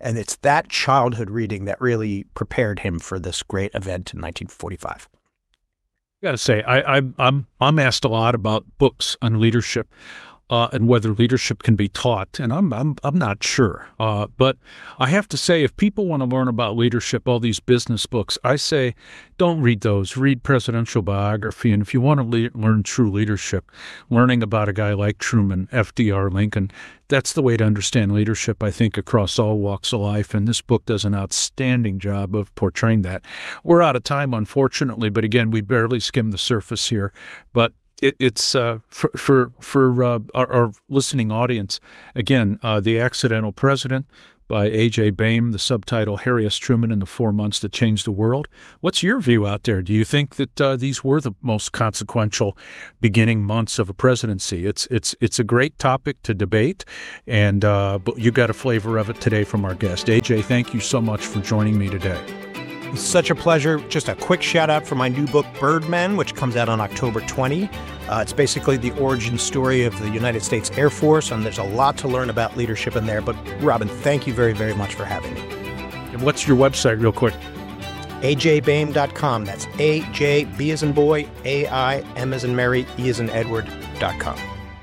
And it's that childhood reading that really prepared him for this great event in nineteen forty-five. I got to say, I, I, I'm I'm asked a lot about books on leadership. Uh, and whether leadership can be taught, and I'm I'm I'm not sure. Uh, but I have to say, if people want to learn about leadership, all these business books, I say, don't read those. Read Presidential Biography, and if you want to le- learn true leadership, learning about a guy like Truman, F D R, Lincoln, that's the way to understand leadership, I think, across all walks of life. And this book does an outstanding job of portraying that. We're out of time, unfortunately, but again, we barely skimmed the surface here. But It, it's uh, for for, for uh, our, our listening audience. Again, uh, The Accidental President by A J. Baim, the subtitle Harry S. Truman in the Four Months That Changed the World. What's your view out there? Do you think that uh, these were the most consequential beginning months of a presidency? It's it's it's a great topic to debate, and uh, but you got a flavor of it today from our guest. A J, thank you so much for joining me today. It's such a pleasure. Just a quick shout out for my new book, Birdmen, which comes out on October twentieth. Uh, it's basically the origin story of the United States Air Force, and there's a lot to learn about leadership in there. But Robin, thank you very, very much for having me. And what's your website, real quick? A J Baim dot com. That's A J, B as in boy, A I, M as in Mary, E as in Edward, dot com.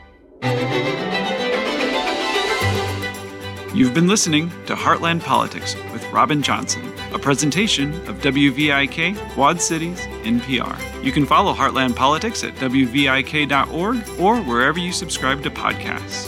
You've been listening to Heartland Politics with Robin Johnson, a presentation of W V I K Quad Cities N P R. You can follow Heartland Politics at W V I K dot org or wherever you subscribe to podcasts.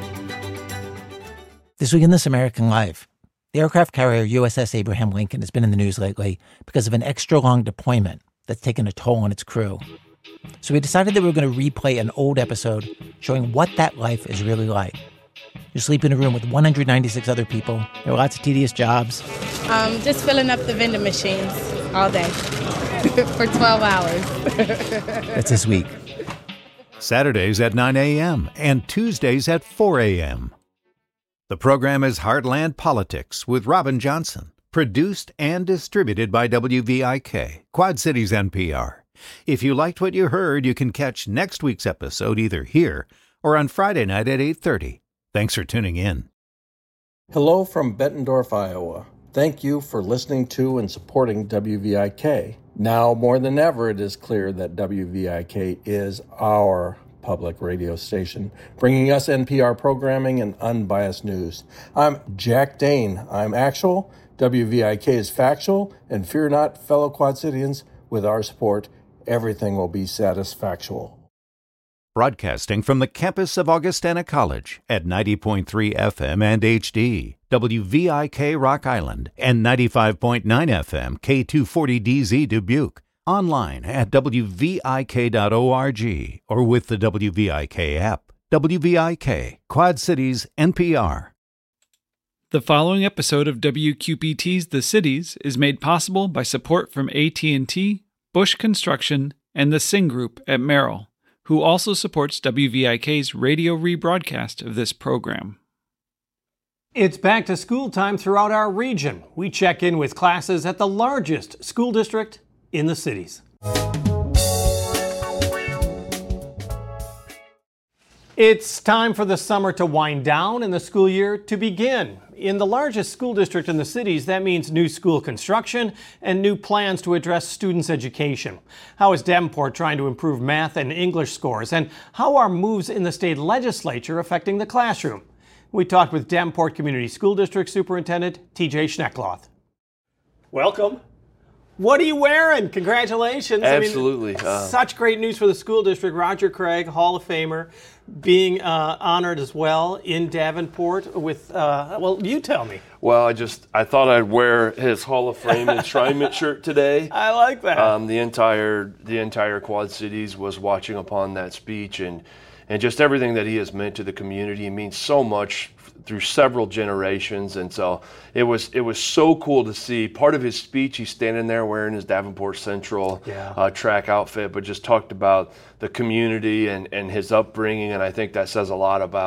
This week in This American Life, the aircraft carrier U S S Abraham Lincoln has been in the news lately because of an extra-long deployment that's taken a toll on its crew. So we decided that we were going to replay an old episode showing what that life is really like. You sleep in a room with one hundred ninety-six other people. There are lots of tedious jobs. Um, just filling up the vending machines all day for twelve hours. That's this week. Saturdays at nine a.m. and Tuesdays at four a.m. The program is Heartland Politics with Robin Johnson, produced and distributed by W V I K, Quad Cities N P R. If you liked what you heard, you can catch next week's episode either here or on Friday night at eight thirty. Thanks for tuning in. Hello from Bettendorf, Iowa. Thank you for listening to and supporting W V I K. Now more than ever, it is clear that W V I K is our public radio station, bringing us N P R programming and unbiased news. I'm Jack Dane. I'm actual. W V I K is factual. And fear not, fellow Quad Cityans, with our support, everything will be satisfactual. Broadcasting from the campus of Augustana College at ninety point three F M and H D, W V I K Rock Island, and ninety-five point nine F M K two forty D Z Dubuque. Online at W V I K dot org or with the W V I K app. W V I K, Quad Cities N P R. The following episode of W Q P T's The Cities is made possible by support from A T and T, Bush Construction, and the Sing Group at Merrill, who also supports W V I K's radio rebroadcast of this program. It's back to school time throughout our region. We check in with classes at the largest school district in the cities. It's time for the summer to wind down and the school year to begin. In the largest school district in the cities, that means new school construction and new plans to address students' education. How is Davenport trying to improve math and English scores? And how are moves in the state legislature affecting the classroom? We talked with Davenport Community School District Superintendent T J Schneckloth. Welcome. What are you wearing? Congratulations. Absolutely. I mean, uh, such great news for the school district. Roger Craig, Hall of Famer, being uh, honored as well in Davenport with, uh, well, you tell me. Well, I just, I thought I'd wear his Hall of Fame enshrinement shirt today. I like that. Um, the entire, the entire Quad Cities was watching upon that speech, and, and just everything that he has meant to the community. He means so much through several generations, and so it was it was so cool to see. Part of his speech, he's standing there wearing his Davenport Central yeah. uh, track outfit, but just talked about the community and, and his upbringing, and I think that says a lot about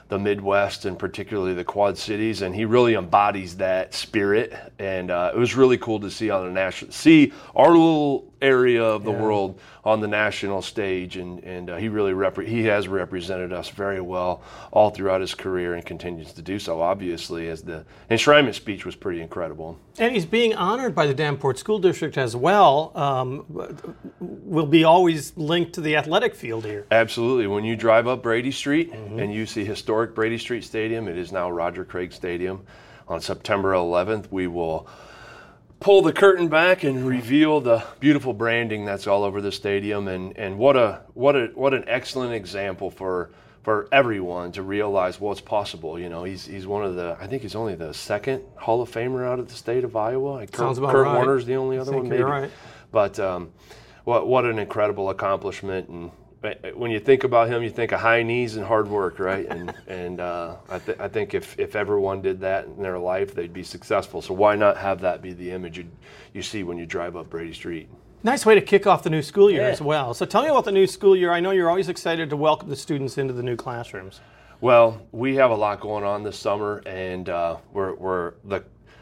the Midwest and particularly the Quad Cities, and he really embodies that spirit. And uh, it was really cool to see on the national, see our little area of the yeah. world on the national stage, and and uh, he really rep- he has represented us very well all throughout his career and continues to do so. Obviously, as the enshrinement speech was pretty incredible. And he's being honored by the Davenport School District as well. Um, will be always linked to the athletic field here. Absolutely. When you drive up Brady Street mm-hmm. and you see historic Brady Street Stadium, it is now Roger Craig Stadium. On September eleventh, we will pull the curtain back and reveal the beautiful branding that's all over the stadium, and, and what a what a what an excellent example for for everyone to realize what's possible. You know, he's he's one of the I think he's only the second Hall of Famer out of the state of Iowa. Kurt, Sounds about Kurt right. Warner's the only other one, maybe. Right. But um, what what an incredible accomplishment. And when you think about him, you think of high knees and hard work, right? And and uh, I, th- I think if, if everyone did that in their life, they'd be successful. So why not have that be the image you, you see when you drive up Brady Street? Nice way to kick off the new school year yeah. as well. So tell me about the new school year. I know you're always excited to welcome the students into the new classrooms. Well, we have a lot going on this summer, and uh, we're, we're the